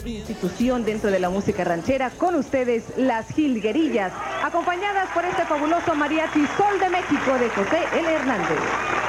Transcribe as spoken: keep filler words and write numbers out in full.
institución dentro de la música ranchera. Con ustedes, las Jilguerillas, acompañadas por este fabuloso mariachi Sol de México de José L. Hernández.